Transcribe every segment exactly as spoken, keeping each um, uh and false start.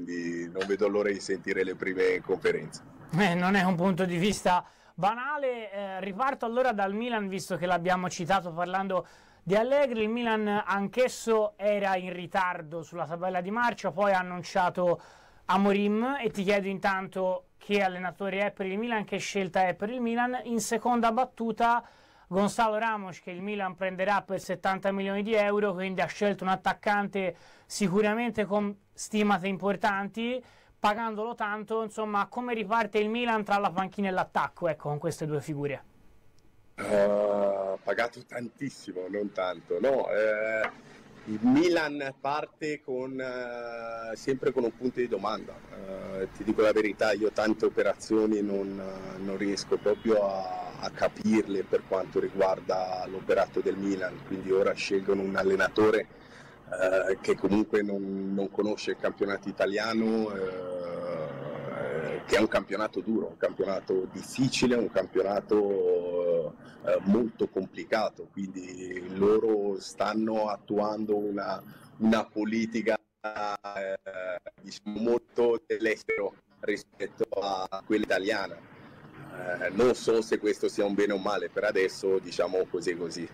quindi non vedo l'ora di sentire le prime conferenze. Eh, non è un punto di vista banale. Eh, riparto allora dal Milan, visto che l'abbiamo citato parlando di Allegri. Il Milan anch'esso era in ritardo sulla tabella di marcia, poi ha annunciato Amorim, e ti chiedo intanto che allenatore è per il Milan, che scelta è per il Milan. In seconda battuta Gonzalo Ramos, che il Milan prenderà per settanta milioni di euro, quindi ha scelto un attaccante sicuramente con stimate importanti, pagandolo tanto. Insomma, come riparte il Milan tra la panchina e l'attacco, ecco, con queste due figure? Uh, pagato tantissimo, non tanto, no? Eh, il Milan parte con uh, sempre con un punto di domanda. Uh, ti dico la verità, io tante operazioni non, uh, non riesco proprio a, a capirle per quanto riguarda l'operato del Milan, quindi ora scelgono un allenatore uh, che comunque non, non conosce il campionato italiano, uh, che è un campionato duro, un campionato difficile, un campionato uh, molto complicato, quindi loro stanno attuando una, una politica eh, diciamo molto dell'estero rispetto a quella italiana. Eh, non so se questo sia un bene o male, per adesso diciamo così così.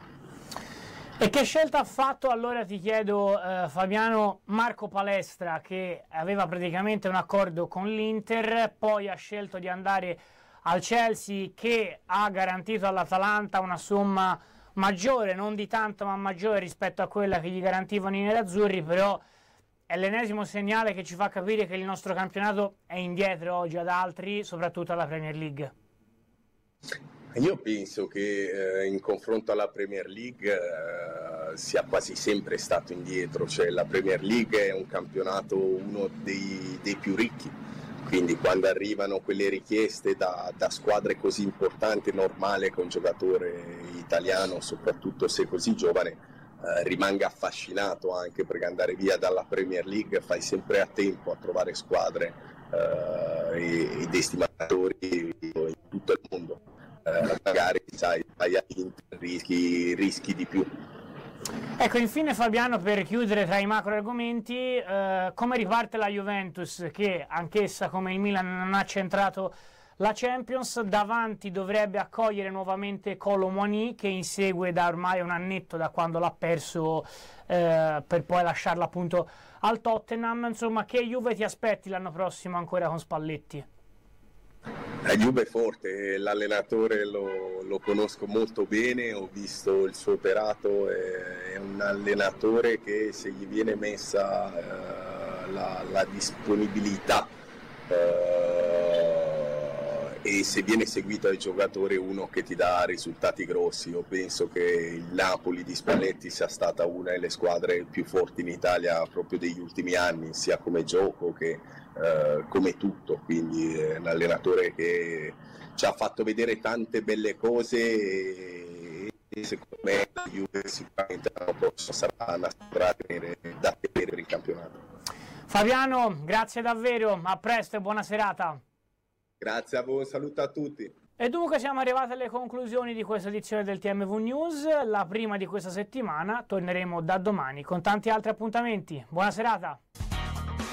E che scelta ha fatto allora, ti chiedo eh, Fabiano, Marco Palestra, che aveva praticamente un accordo con l'Inter, poi ha scelto di andare al Chelsea, che ha garantito all'Atalanta una somma maggiore, non di tanto ma maggiore rispetto a quella che gli garantivano i nerazzurri, però è l'ennesimo segnale che ci fa capire che il nostro campionato è indietro oggi ad altri, soprattutto alla Premier League. Io penso che eh, in confronto alla Premier League eh, sia quasi sempre stato indietro, cioè la Premier League è un campionato uno dei, dei più ricchi, quindi quando arrivano quelle richieste da, da squadre così importanti è normale che un giocatore italiano, soprattutto se così giovane, eh, rimanga affascinato, anche perché andare via dalla Premier League fai sempre a tempo a trovare squadre eh, e, e destinatori in tutto il mondo. Eh, magari sai, vai all'Inter, rischi, rischi di più. Ecco, infine Fabiano, per chiudere tra i macro argomenti, eh, come riparte la Juventus, che anch'essa come il Milan non ha centrato la Champions? Davanti dovrebbe accogliere nuovamente Kolo Muani, che insegue da ormai un annetto, da quando l'ha perso eh, per poi lasciarlo appunto al Tottenham. Insomma, che Juve ti aspetti l'anno prossimo ancora con Spalletti? La Juve è forte, l'allenatore lo, lo conosco molto bene, ho visto il suo operato, è, è un allenatore che se gli viene messa eh, la, la disponibilità eh, e se viene seguito dai giocatori, uno che ti dà risultati grossi. Io penso che il Napoli di Spalletti sia stata una delle squadre più forti in Italia proprio degli ultimi anni, sia come gioco che Uh, come tutto, quindi è un allenatore che ci ha fatto vedere tante belle cose e, e secondo me la Juve sicuramente l'anno prossimo sarà una squadra da tenere per il campionato. Fabiano, grazie davvero, a presto e buona serata. Grazie a voi, un saluto a tutti. E dunque siamo arrivati alle conclusioni di questa edizione del T M V News, la prima di questa settimana. Torneremo da domani con tanti altri appuntamenti. Buona serata.